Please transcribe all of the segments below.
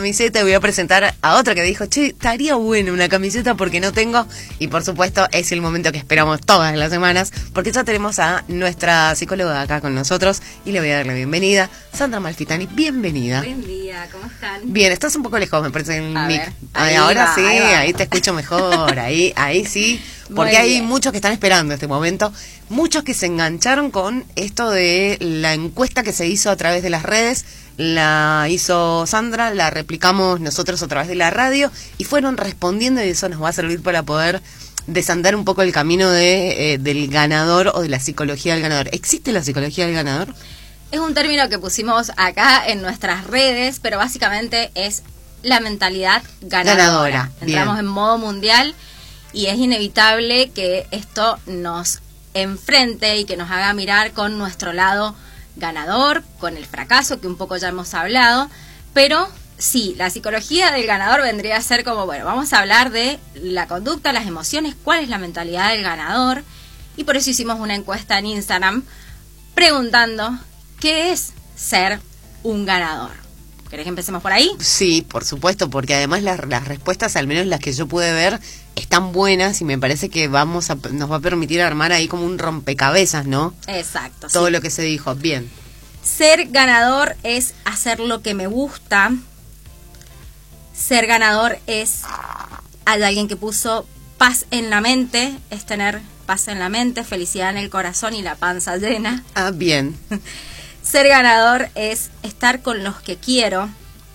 camiseta y voy a presentar a otra que dijo, che, estaría bueno una camiseta porque no tengo. Y por supuesto es el momento que esperamos todas las semanas, porque ya tenemos a nuestra psicóloga acá con nosotros y le voy a dar la bienvenida. Sandra Malfitani, bienvenida. Buen día, ¿cómo están? Bien, estás un poco lejos, me parece, el mic. Ver, ahí ahora va, sí, ahí te escucho mejor, ahí sí. Porque hay muchos que están esperando este momento, muchos que se engancharon con esto de la encuesta que se hizo a través de las redes. La hizo Sandra, la replicamos nosotros a través de la radio y fueron respondiendo, y eso nos va a servir para poder desandar un poco el camino del ganador o de la psicología del ganador. ¿Existe la psicología del ganador? Es un término que pusimos acá en nuestras redes, pero básicamente es la mentalidad ganadora. Entramos bien. en modo mundial y es inevitable que esto nos enfrente y que nos haga mirar con nuestro lado ganador, con el fracaso, que un poco ya hemos hablado, pero sí, la psicología del ganador vendría a ser como, bueno, vamos a hablar de la conducta, las emociones, cuál es la mentalidad del ganador, y por eso hicimos una encuesta en Instagram preguntando qué es ser un ganador. ¿Querés que empecemos por ahí? Sí, por supuesto, porque además las respuestas, al menos las que yo pude ver, están buenas y me parece que nos va a permitir armar ahí como un rompecabezas, ¿no? Exacto. Todo sí. lo que se dijo, bien. Ser ganador es hacer lo que me gusta. Ser ganador es, hay alguien que puso paz en la mente, es tener paz en la mente, felicidad en el corazón y la panza llena. Ah, bien. Ser ganador es estar con los que quiero,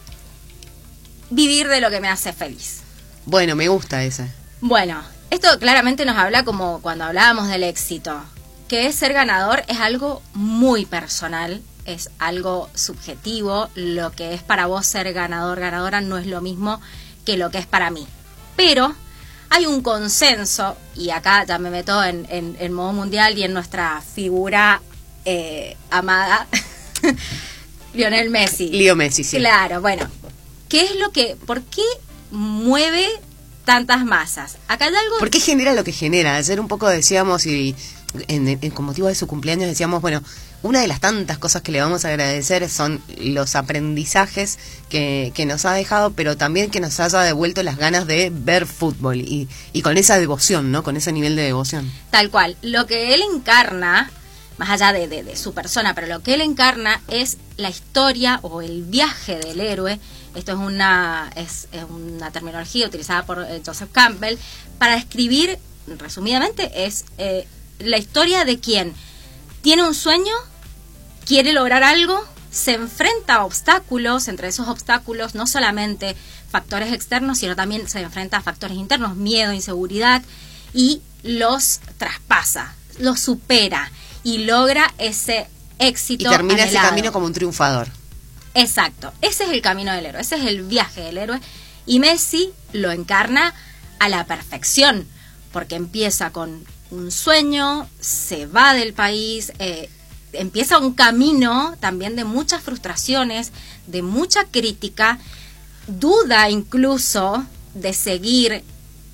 vivir de lo que me hace feliz. Bueno, me gusta esa. Bueno, esto claramente nos habla como cuando hablábamos del éxito, que ser ganador es algo muy personal, es algo subjetivo. Lo que es para vos ser ganador, ganadora no es lo mismo que lo que es para mí. Pero hay un consenso, y acá ya me meto en modo mundial y en nuestra figura amada, Lionel Messi. Leo Messi, sí. Claro, bueno, ¿por qué mueve tantas masas? Acá hay algo... ¿Por qué genera lo que genera? Ayer un poco decíamos, y con motivo de su cumpleaños decíamos, bueno, una de las tantas cosas que le vamos a agradecer son los aprendizajes que nos ha dejado, pero también que nos haya devuelto las ganas de ver fútbol y con esa devoción, ¿no? Con ese nivel de devoción. Tal cual. Lo que él encarna, más allá de su persona, pero lo que él encarna es la historia o el viaje del héroe. Esto es una terminología utilizada por Joseph Campbell para describir, resumidamente, es la historia de quien tiene un sueño, quiere lograr algo, se enfrenta a obstáculos. Entre esos obstáculos no solamente factores externos, sino también se enfrenta a factores internos, miedo, inseguridad, y los traspasa, los supera y logra ese éxito. Y termina anhelado. ese camino como un triunfador. Exacto, ese es el camino del héroe, ese es el viaje del héroe, y Messi lo encarna a la perfección, porque empieza con un sueño, se va del país, empieza un camino también de muchas frustraciones, de mucha crítica, duda incluso de seguir,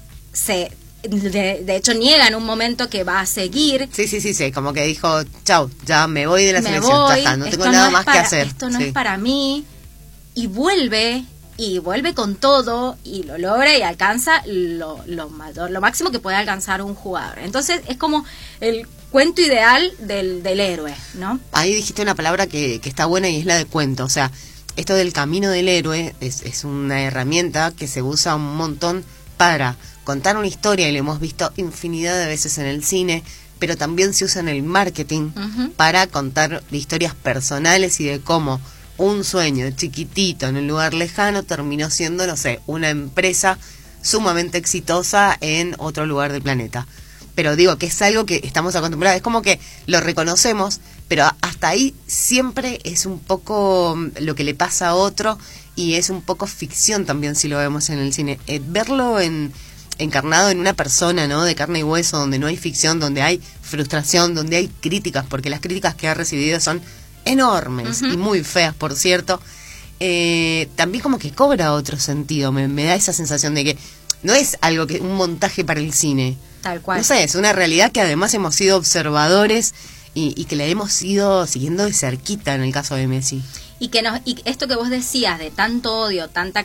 de hecho niega en un momento que va a seguir. Sí, como que dijo, chau, ya me voy de la selección, ya está, no tengo nada más que hacer. Esto no es para mí, y vuelve con todo y lo logra y alcanza lo máximo que puede alcanzar un jugador. Entonces es como el cuento ideal del héroe, ¿no? Ahí dijiste una palabra que está buena y es la de cuento. O sea, esto del camino del héroe es una herramienta que se usa un montón para contar una historia, y lo hemos visto infinidad de veces en el cine, pero también se usa en el marketing para contar historias personales y de cómo un sueño chiquitito en un lugar lejano terminó siendo, no sé, una empresa sumamente exitosa en otro lugar del planeta. Pero digo que es algo que estamos acostumbrados, es como que lo reconocemos, pero hasta ahí siempre es un poco lo que le pasa a otro, y es un poco ficción también si lo vemos en el cine. Verlo encarnado en una persona, ¿no?, de carne y hueso, donde no hay ficción, donde hay frustración, donde hay críticas, porque las críticas que ha recibido son enormes y muy feas, por cierto, también como que cobra otro sentido. Me da esa sensación de que no es algo que un montaje para el cine. Tal cual. No sé, es una realidad que además hemos sido observadores y que la hemos ido siguiendo de cerquita en el caso de Messi. Y esto que vos decías de tanto odio, tanta